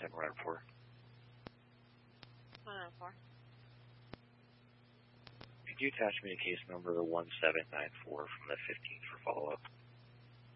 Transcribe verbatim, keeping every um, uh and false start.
And we're on four. one oh four. Could you attach me to case number one seven nine four from the fifteenth for follow-up?